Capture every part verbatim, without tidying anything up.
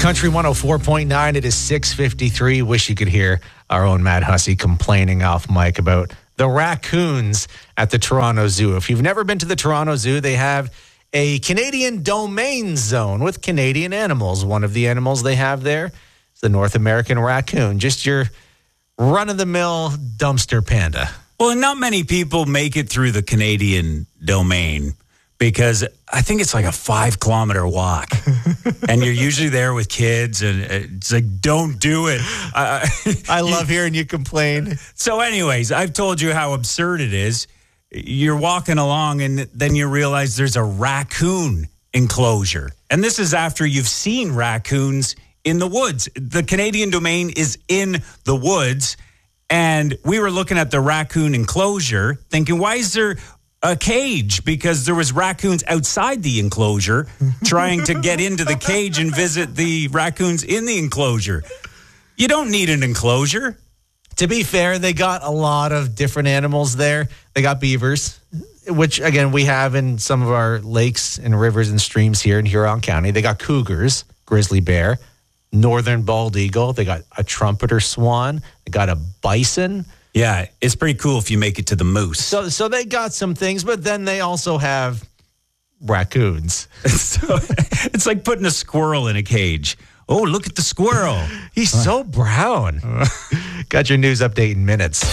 Country one oh four point nine, it is six fifty-three. Wish you could hear our own Matt Hussey complaining off mic about the raccoons at the Toronto Zoo. If you've never been to the Toronto Zoo, they have a Canadian domain zone with Canadian animals. One of the animals they have there is the North American raccoon, just your run-of-the-mill dumpster panda. Well, not many people make it through the Canadian domain because I think it's like a five-kilometer walk. And you're usually there with kids, and it's like, don't do it. Uh, I love hearing you complain. So anyways, I've told you how absurd it is. You're walking along, and then you realize there's a raccoon enclosure. And this is after you've seen raccoons in the woods. The Canadian domain is in the woods, and we were looking at the raccoon enclosure thinking, why is there a cage? Because there was raccoons outside the enclosure trying to get into the cage and visit the raccoons in the enclosure. You don't need an enclosure. To be fair, they got a lot of different animals there. They got beavers, which, again, we have in some of our lakes and rivers and streams here in Huron County. They got cougars, grizzly bear, northern bald eagle. They got a trumpeter swan. They got a bison. Yeah, it's pretty cool if you make it to the moose. So so they got some things, but then they also have raccoons. So, it's like putting a squirrel in a cage. Oh, look at the squirrel. He's uh. so brown. Got your news update in minutes.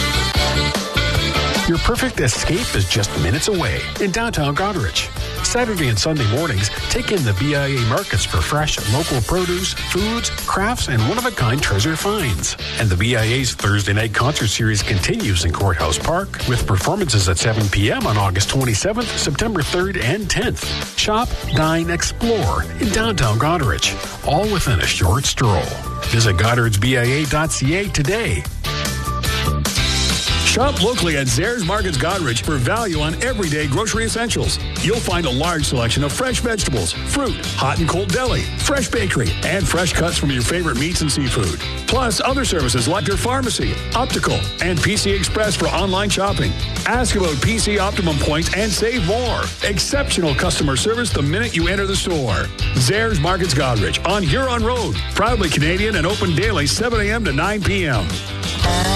Your perfect escape is just minutes away in downtown Goderich. Saturday and Sunday mornings, take in the B I A markets for fresh local produce, foods, crafts, and one-of-a-kind treasure finds. And the B I A's Thursday night concert series continues in Courthouse Park with performances at seven p.m. on August twenty-seventh, September third, and tenth. Shop, dine, explore in downtown Goderich, all within a short stroll. Visit goderich b i a dot c a today. Shop locally at Zehrs Markets Goderich for value on everyday grocery essentials. You'll find a large selection of fresh vegetables, fruit, hot and cold deli, fresh bakery, and fresh cuts from your favorite meats and seafood. Plus other services like your pharmacy, optical, and P C Express for online shopping. Ask about P C Optimum points and save more. Exceptional customer service the minute you enter the store. Zehrs Markets Goderich on Huron Road. Proudly Canadian and open daily seven a.m. to nine p.m.